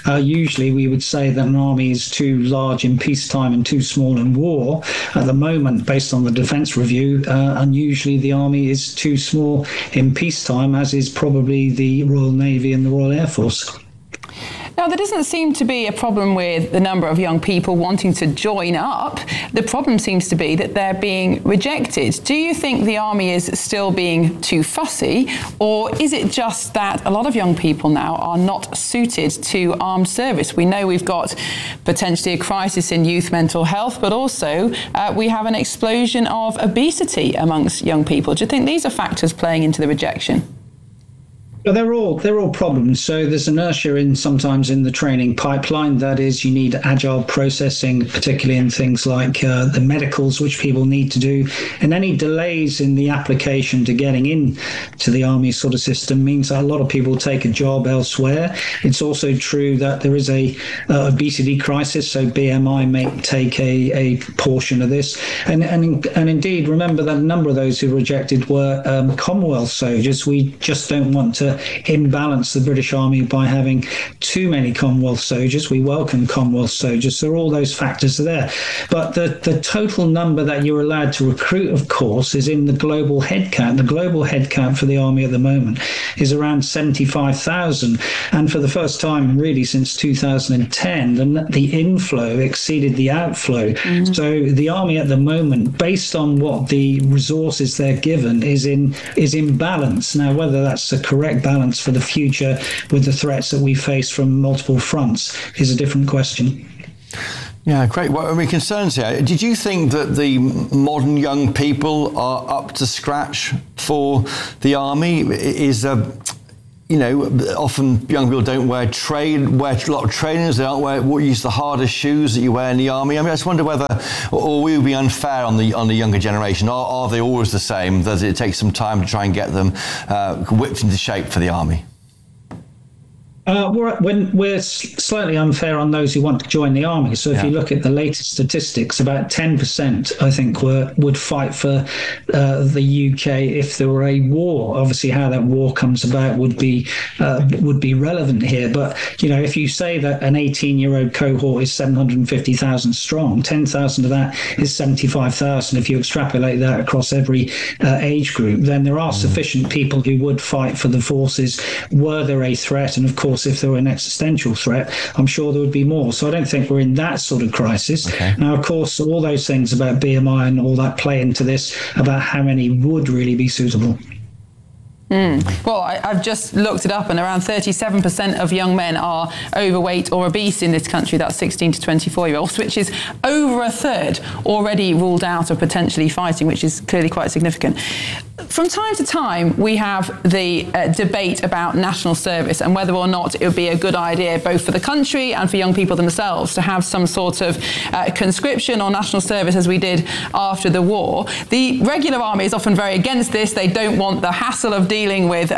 Usually we would say that an army is too large in peacetime and too small in war. At the moment, based on the Defence Review, unusually the army is too small in peacetime, as is probably the Royal Navy and the Royal Air Force. Now, there doesn't seem to be a problem with the number of young people wanting to join up. The problem seems to be that they're being rejected. Do you think the army is still being too fussy, or is it just that a lot of young people now are not suited to armed service? We know we've got potentially a crisis in youth mental health, but also we have an explosion of obesity amongst young people. Do you think these are factors playing into the rejection? Well, they're all problems. So there's inertia sometimes in the training pipeline. That is, you need agile processing, particularly in things like the medicals, which people need to do. And any delays in the application to getting in to the army sort of system means that a lot of people take a job elsewhere. It's also true that there is a obesity crisis, so BMI may take a portion of this. And indeed, remember that a number of those who were rejected were Commonwealth soldiers. We just don't want to imbalance the British Army by having too many Commonwealth soldiers. We welcome Commonwealth soldiers, so all those factors are there. But the total number that you're allowed to recruit, of course, is in the global headcount. The global headcount for the Army at the moment is around 75,000. And for the first time, really, since 2010, the inflow exceeded the outflow. Mm-hmm. So the Army at the moment, based on what the resources they're given, is in balance. Now, whether that's the correct balance for the future with the threats that we face from multiple fronts is a different question. Yeah, great. What are my concerns here? Did you think that the modern young people are up to scratch for the army? Often young people don't wear a lot of trainers. They don't use the hardest shoes that you wear in the army. I mean, I just wonder whether, or will we be unfair on the younger generation? Are they always the same? Does it take some time to try and get them whipped into shape for the army? We're slightly unfair on those who want to join the army. So if you look at the latest statistics, about 10%, I think, would fight for the UK if there were a war. Obviously, how that war comes about would be relevant here. But if you say that an 18-year-old cohort is 750,000 strong, 10,000 of that is 75,000. If you extrapolate that across every age group, then there are sufficient people who would fight for the forces were there a threat. And of course, if there were an existential threat, I'm sure there would be more. So I don't think we're in that sort of crisis. Okay. Now, of course, all those things about BMI and all that play into this, about how many would really be suitable. Well, I've just looked it up, and around 37% of young men are overweight or obese in this country. That's 16 to 24-year-olds, which is over a third already ruled out of potentially fighting, which is clearly quite significant. From time to time, we have the debate about national service and whether or not it would be a good idea, both for the country and for young people themselves, to have some sort of conscription or national service as we did after the war. The regular army is often very against this. They don't want the hassle of dealing with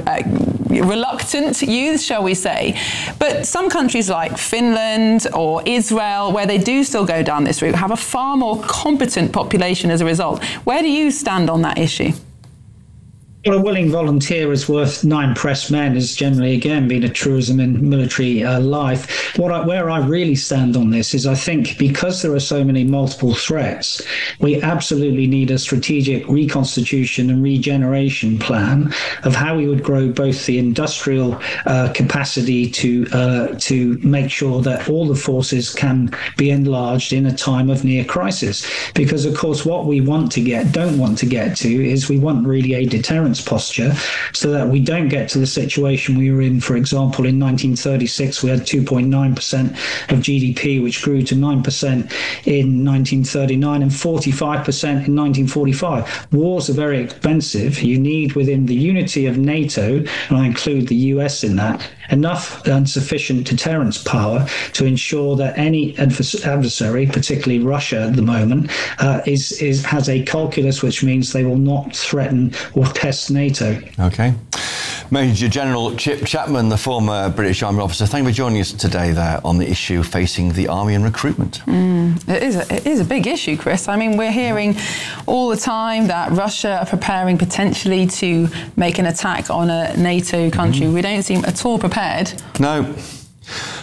reluctant youth, shall we say. But some countries like Finland or Israel, where they do still go down this route, have a far more competent population as a result. Where do you stand on that issue? Well, a willing volunteer is worth 9 pressed men has generally, again, been a truism in military life. Where I really stand on this is I think because there are so many multiple threats, we absolutely need a strategic reconstitution and regeneration plan of how we would grow both the industrial capacity to make sure that all the forces can be enlarged in a time of near crisis. Because, of course, what we don't want to get to is we want really a deterrence posture so that we don't get to the situation we were in. For example, in 1936 we had 2.9% of GDP, which grew to 9% in 1939 and 45% in 1945. Wars are very expensive. You need, within the unity of NATO, and I include the US in that, enough and sufficient deterrence power to ensure that any adversary, particularly Russia at the moment, has a calculus which means they will not threaten or test NATO. Okay. Major General Chip Chapman, the former British Army officer, thank you for joining us today there on the issue facing the Army and recruitment. It is a big issue, Chris. I mean, we're hearing all the time that Russia are preparing potentially to make an attack on a NATO country. We don't seem at all prepared. No.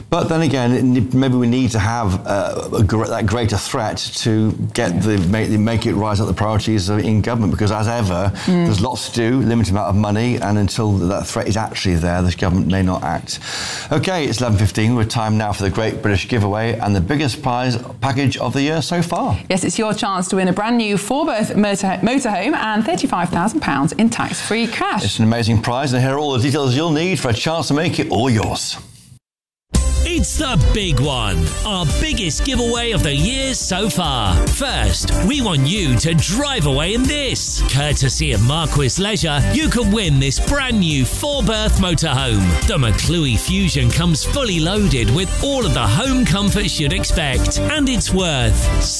But then again, maybe we need to have that greater threat to get make it rise up the priorities in government, because as ever, there's lots to do, limited amount of money, and until that threat is actually there, this government may not act. Okay, it's 11:15. We're time now for the Great British Giveaway and the biggest prize package of the year so far. Yes, it's your chance to win a brand new 4-berth motorhome and £35,000 in tax-free cash. It's an amazing prize, and here are all the details you'll need for a chance to make it all yours. It's the big one, our biggest giveaway of the year so far. First, we want you to drive away in this. Courtesy of Marquis Leisure, you can win this brand new 4-berth motorhome. The McClue Fusion comes fully loaded with all of the home comforts you'd expect, and it's worth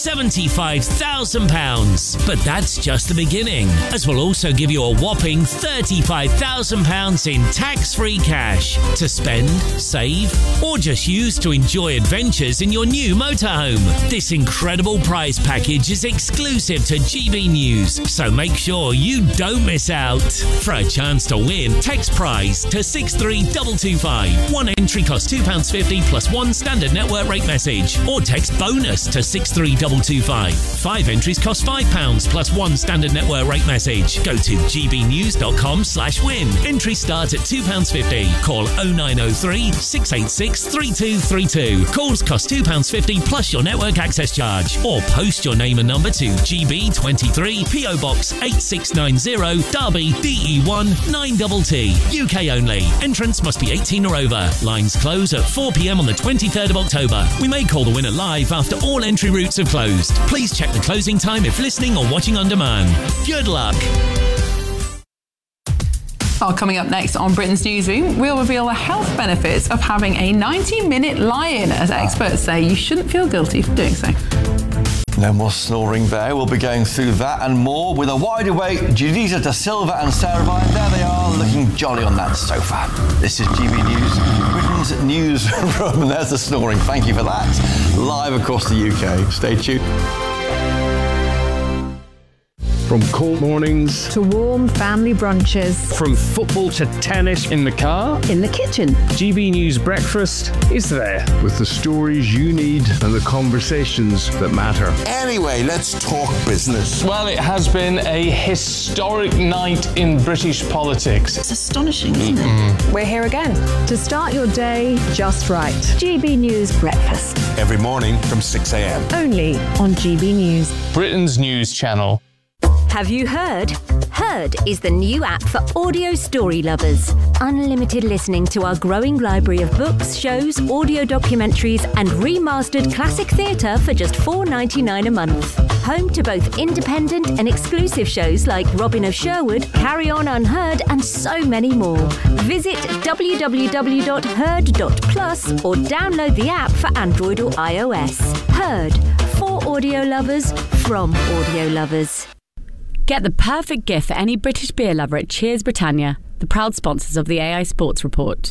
£75,000. But that's just the beginning, as we'll also give you a whopping £35,000 in tax-free cash to spend, save, or just use to enjoy adventures in your new motorhome. This incredible prize package is exclusive to GB News, so make sure you don't miss out. For a chance to win, text prize to 63225. One entry costs £2.50 plus one standard network rate message, or text bonus to 63225. 5 entries cost £5 plus one standard network rate message. Go to gbnews.com/win. Entries start at £2.50. Call 0903 686 3232. Calls cost £2.50 plus your network access charge. Or post your name and number to GB23 PO Box 8690 Derby DE1 9TT. UK only. Entrance must be 18 or over. Lines close at 4 p.m. on the 23rd of October. We may call the winner live after all entry routes have closed. Please check the closing time if listening or watching on demand. Good luck. Well, coming up next on Britain's Newsroom, we'll reveal the health benefits of having a 90-minute lie-in, as experts say you shouldn't feel guilty for doing so. No more snoring there. We'll be going through that and more with a wide-awake Judita Da Silva and Sarah Vine. There they are, looking jolly on that sofa. This is GB News, Britain's newsroom, and there's the snoring. Thank you for that. Live across the UK. Stay tuned. From cold mornings to warm family brunches. From football to tennis. In the car. In the kitchen. GB News Breakfast is there. With the stories you need and the conversations that matter. Anyway, let's talk business. Well, it has been a historic night in British politics. It's astonishing, isn't it? We're here again to start your day just right. GB News Breakfast. Every morning from 6 a.m. Only on GB News. Britain's news channel. Have you heard? Heard is the new app for audio story lovers. Unlimited listening to our growing library of books, shows, audio documentaries and remastered classic theatre for just $4.99 a month. Home to both independent and exclusive shows like Robin of Sherwood, Carry On Unheard and so many more. Visit www.heard.plus or download the app for Android or iOS. Heard, for audio lovers, from audio lovers. Get the perfect gift for any British beer lover at Cheers Britannia, the proud sponsors of the AI Sports Report.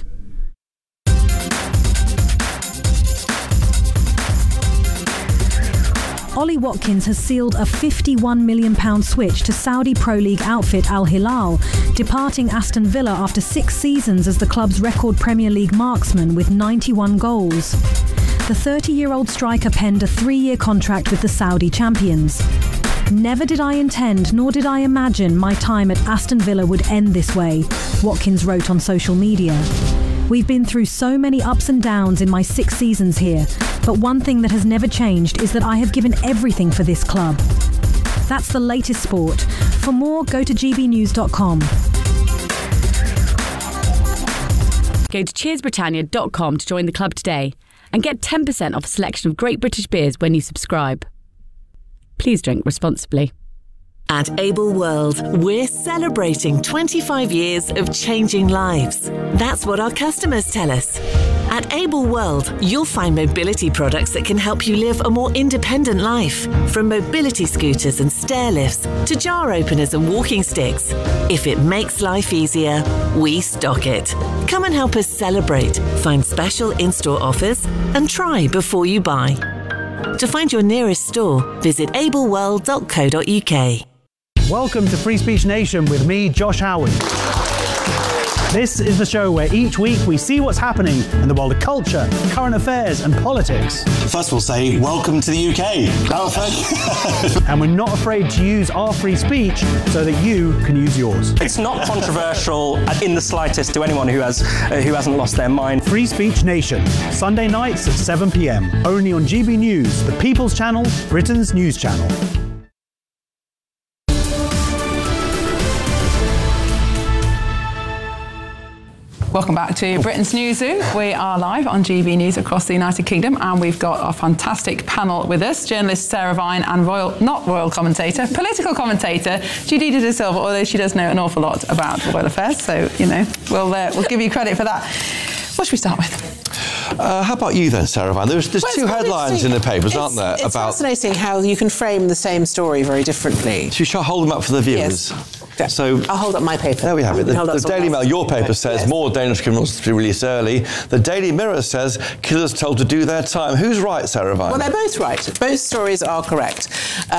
Ollie Watkins has sealed a £51 million switch to Saudi Pro League outfit Al Hilal, departing Aston Villa after 6 seasons as the club's record Premier League marksman with 91 goals. The 30-year-old striker penned a 3-year contract with the Saudi champions. Never did I intend, nor did I imagine my time at Aston Villa would end this way, Watkins wrote on social media. We've been through so many ups and downs in my 6 seasons here, but one thing that has never changed is that I have given everything for this club. That's the latest sport. For more, go to gbnews.com. Go to cheersbritannia.com to join the club today and get 10% off a selection of great British beers when you subscribe. Please drink responsibly. At Able World, we're celebrating 25 years of changing lives. That's what our customers tell us. At Able World, you'll find mobility products that can help you live a more independent life. From mobility scooters and stair lifts to jar openers and walking sticks. If it makes life easier, we stock it. Come and help us celebrate, find special in-store offers, and try before you buy. To find your nearest store, visit ableworld.co.uk. Welcome to Free Speech Nation with me, Josh Howard. This is the show where each week we see what's happening in the world of culture, current affairs and politics. First we'll say, welcome to the UK. And we're not afraid to use our free speech so that you can use yours. It's not controversial in the slightest to anyone who hasn't lost their mind. Free Speech Nation, Sunday nights at 7 p.m. Only on GB News, the People's Channel, Britain's news channel. Welcome back to Britain's Newsroom. We are live on GB News across the United Kingdom, and we've got our fantastic panel with us, journalist Sarah Vine and political commentator Judita De Silva, although she does know an awful lot about royal affairs, so, we'll give you credit for that. What should we start with? How about you then, Sarah Vine? There's two headlines in the papers, aren't there? It's fascinating how you can frame the same story very differently. Should we hold them up for the viewers? Yes. So I'll hold up my paper. There we have it. The Daily Mail, your paper, says more Danish criminals to be released early. The Daily Mirror says killers told to do their time. Who's right, Sarah Vine? Well, they're both right. Both stories are correct.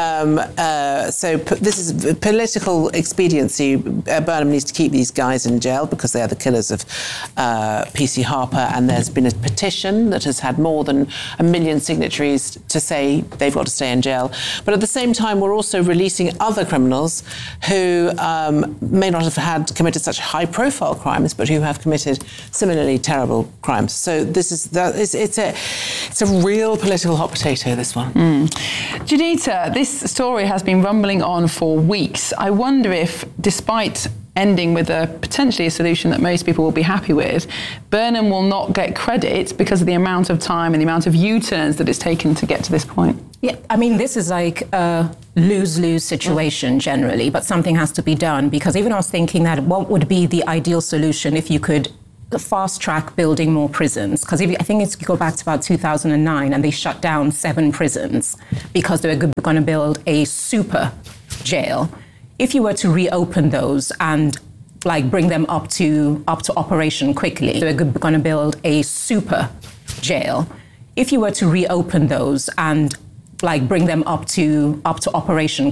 This is political expediency. Burnham needs to keep these guys in jail because they are the killers of PC Harper, and there's been a petition that has had more than 1 million signatories to say they've got to stay in jail. But at the same time, we're also releasing other criminals who may not have committed such high-profile crimes, but who have committed similarly terrible crimes. So it's a real political hot potato, this one. Judita, this story has been rumbling on for weeks. I wonder if, despite ending with potentially a solution that most people will be happy with, Burnham will not get credit because of the amount of time and the amount of U-turns that it's taken to get to this point. Yeah, I mean, this is like a lose-lose situation generally, but something has to be done, because even I was thinking that what would be the ideal solution if you could fast-track building more prisons? Because I think it's go back to about 2009, and they shut down 7 prisons because they were going to build a super jail. If you were to reopen those and bring them up to operation quickly, they were going to build a super jail. If you were to reopen those and bring them up to operation